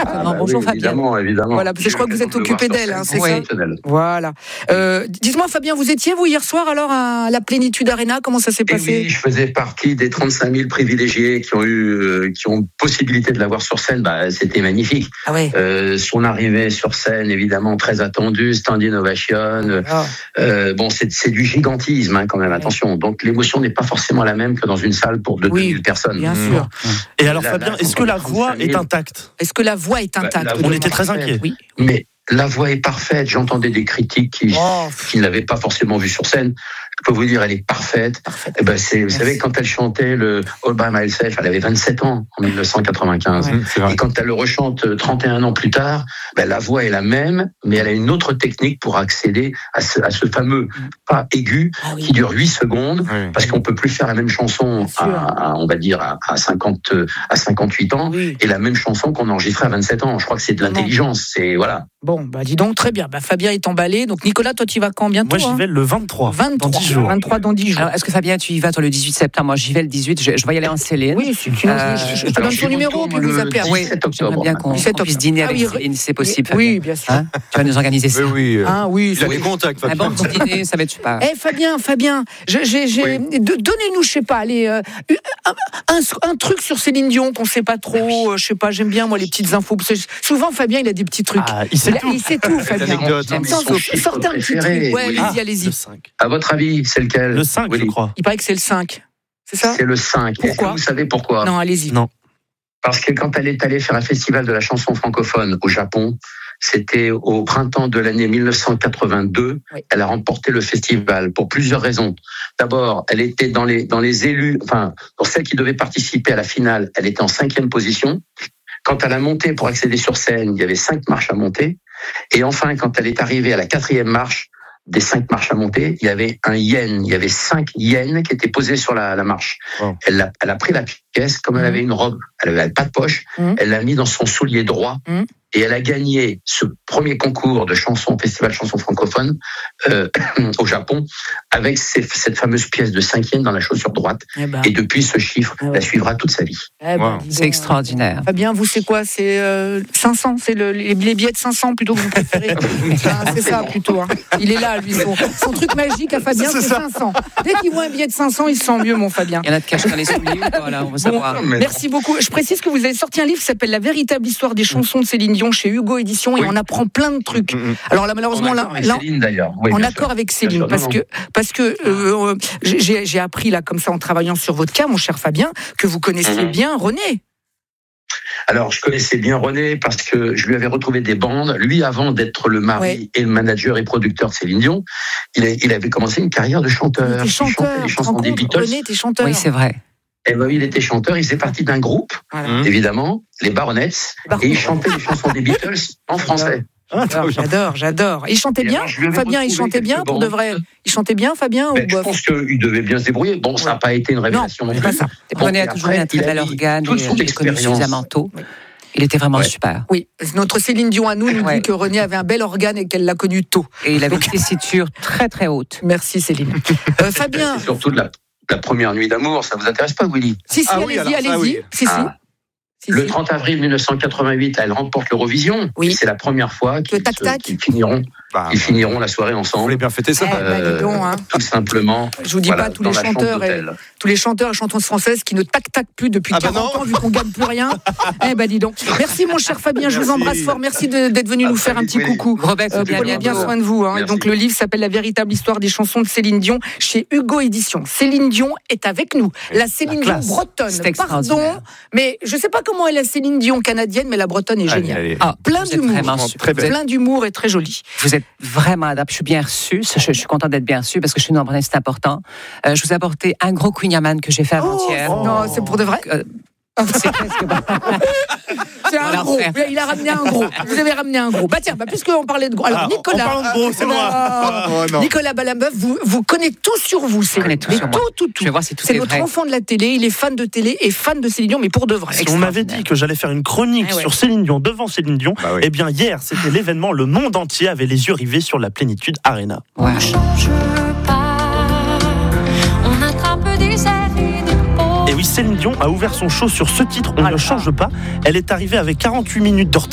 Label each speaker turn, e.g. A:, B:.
A: Bonjour Fabien.
B: Évidemment.
A: Voilà, parce que je crois que vous êtes occupé d'elle, hein, c'est ça. Voilà. Dites-moi Fabien, vous étiez vous hier soir alors à la Plénitude Arena, comment ça s'est passé?
B: Oui, je faisais partie des 35 000 privilégiés qui ont possibilité de la voir sur scène. C'était magnifique.
A: Ah ouais.
B: Son arrivée sur scène, évidemment très attendue, standing ovation. C'est du gigantisme quand même. Attention. Donc l'émotion n'est pas forcément la même que dans une salle pour 2000 personnes.
A: Bien sûr.
C: Et alors Fabien, est-ce que la voix est intacte?
A: Est-ce que la voix est intacte?
C: On était très inquiets.
A: Oui.
B: Mais la voix est parfaite. J'entendais des critiques qui ne l'avaient pas forcément vue sur scène. Je peux vous dire, elle est parfaite. Vous savez, quand elle chantait le All By Myself, elle avait 27 ans en 1995. Ouais, et quand elle le rechante 31 ans plus tard, la voix est la même, mais elle a une autre technique pour accéder à ce fameux pas aigu qui dure 8 secondes, parce qu'on peut plus faire la même chanson on va dire à 58 ans et la même chanson qu'on enregistrait à 27 ans. Je crois que c'est de l'intelligence. C'est voilà.
A: Bon, dis donc, très bien. Fabien est emballé. Donc, Nicolas, toi, tu y vas quand bientôt?
C: Moi, j'y vais le 23.
A: 23 dans 10 jours.
D: Alors, est-ce que Fabien, tu y vas, toi, le 18 septembre? Moi, j'y vais le 18. Je vais y aller en Céline.
A: Oui, je te donne son numéro, puis vous appelez.
D: Oui, j'aimerais bien qu'on puisse dîner avec Céline, si c'est possible.
A: Oui, bien sûr.
D: Tu vas nous organiser ça.
E: Oui.
A: Oui.
E: Il a des contacts, Fabien.
D: Un bon petit dîner, ça va être super.
A: Fabien, donnez-nous, je sais pas, un truc sur Céline Dion qu'on sait pas trop. Je sais pas, j'aime bien, moi, les petites infos. Souvent, Fabien, il a des petits trucs.
C: Il sait tout,
A: Fabien. Sortez un petit truc. Ouais, allez-y.
B: À votre avis, c'est lequel?
C: Le 5, je crois.
A: Il paraît que c'est le 5. C'est ça?
B: C'est le 5.
A: Pourquoi?
B: Vous savez pourquoi?
A: Non, allez-y.
C: Non.
B: Parce que quand elle est allée faire un festival de la chanson francophone au Japon, c'était au printemps de l'année 1982. Elle a remporté le festival pour plusieurs raisons. D'abord, elle était dans les élus, pour celles qui devaient participer à la finale, elle était en 5e position. Quand elle a monté pour accéder sur scène, il y avait 5 marches à monter. Et enfin, quand elle est arrivée à la 4e marche, des 5 marches à monter, il y avait un yen. Il y avait 5 yens qui étaient posés sur la marche. Oh. Elle a pris la pièce, comme elle avait une robe, elle n'avait pas de poche, elle l'a mis dans son soulier droit. Et elle a gagné ce premier concours de chansons, festival chanson francophone au Japon, avec cette fameuse pièce de 5 yens dans la chaussure droite. Et depuis, ce chiffre la suivra toute sa vie.
D: C'est extraordinaire.
A: Fabien, vous, c'est quoi? C'est 500? C'est les billets de 500 plutôt que vous préférez? C'est ça plutôt. Il est là, lui. Son truc magique à Fabien, c'est 500. Dès qu'il voit un billet de 500, il se sent mieux, mon Fabien.
D: Il y en a de caché dans les souliers. Voilà, on veut savoir.
A: Merci beaucoup. Je précise que vous avez sorti un livre qui s'appelle La véritable histoire des chansons de Céline Dion chez Hugo Édition, et on apprend plein de trucs. Alors là, malheureusement,
B: Céline, d'ailleurs.
A: En accord avec Céline, parce que j'ai appris là comme ça en travaillant sur votre cas, mon cher Fabien, que vous connaissiez bien René.
B: Alors, je connaissais bien René parce que je lui avais retrouvé des bandes. Lui, avant d'être le mari et le manager et producteur de Céline Dion, il avait commencé une carrière de chanteur.
A: Il chantait les chansons des Beatles. René était chanteur.
D: Oui, c'est vrai.
B: Il était chanteur, il faisait partie d'un groupe, évidemment, les Baronets, et il chantait les chansons des Beatles en français.
A: J'adore. Il chantait bien, Fabien, il chantait bien pour de vrai. Il chantait bien, Fabien, ou
B: je pense qu'il devait bien se débrouiller. Bon, ça n'a pas été une révélation.
A: Non, c'est pas ça.
D: René a toujours eu un très bel organe, il est connu suffisamment tôt. Il était vraiment super.
A: Oui, notre Céline Dion à nous dit que René avait un bel organe et qu'elle l'a connu tôt.
D: Et il avait une tessiture très très haute.
A: Merci Céline. Fabien.
B: C'est surtout de la première nuit d'amour, ça vous intéresse pas, Willy?
A: Si, allez-y.
B: Le 30 avril 1988, elle remporte l'Eurovision. Oui. C'est la première fois qu'ils finiront la soirée ensemble. Vous
E: voulez bien fêter ça?
B: Tout simplement.
A: Je vous dis pas tous les chanteurs et chanteuses françaises qui ne tac-tac plus depuis 40 ans vu qu'on gagne plus rien. Dis donc. Merci mon cher Fabien, je vous embrasse fort. Merci d'être venu nous faire un petit coucou. Prenez bien soin de vous. Donc le livre s'appelle La véritable histoire des chansons de Céline Dion chez Hugo Édition. Céline Dion est avec nous. La Céline Dion bretonne. Pardon, mais je sais pas comment est la Céline Dion canadienne, mais la bretonne est géniale. Plein d'humour et très jolie.
D: Vous êtes vraiment adapté. Je suis bien reçue. Je suis contente d'être bien reçue parce que chez nous en Bretagne c'est important. Je vous ai apporté un gros Queen Yaman que j'ai fait avant-hier.
A: Non, c'est pour de vrai.
D: C'est presque pas.
A: C'est un gros. Il a ramené un gros. Vous avez ramené un gros. Puisqu'on parlait de gros. Alors, Nicolas.
C: En parlant de gros, c'est moi.
A: Nicolas Balambeuf, vous connaissez tout sur vous.
D: Je connais tout sur moi.
A: Tout.
D: Je vais voir si tout
A: c'est notre enfant de la télé. Il est fan de télé et fan de Céline Dion, mais pour de vrai.
C: Si on m'avait dit que j'allais faire une chronique sur Céline Dion devant Céline Dion, eh bien hier, c'était l'événement. Le monde entier avait les yeux rivés sur la Plénitude Arena.
F: On ne change pas. On attrape des ailes.
C: Et oui, Céline Dion a ouvert son show sur ce titre, On ne change pas. Elle est arrivée avec 48 minutes de retard.